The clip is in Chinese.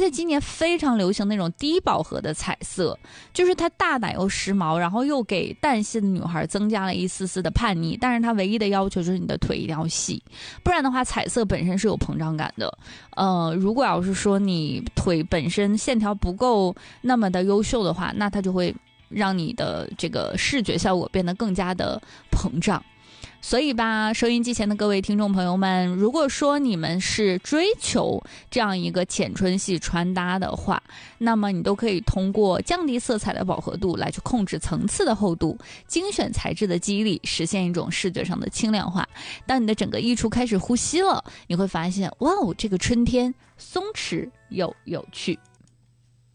且今年非常流行那种低饱和的彩色，就是它大胆又时髦，然后又给淡系的女孩增加了一丝丝的叛逆，但是它唯一的要求就是你的腿一定要细，不然的话彩色本身是有膨胀感的。如果要是说你腿本身线条不够那么的优秀的话，那它就会让你的这个视觉效果变得更加的膨胀。所以吧，收音机前的各位听众朋友们，如果说你们是追求这样一个浅春系穿搭的话，那么你都可以通过降低色彩的饱和度来去控制层次的厚度，精选材质的肌理，实现一种视觉上的轻量化。当你的整个衣橱开始呼吸了，你会发现，哇哦，这个春天松弛又有趣。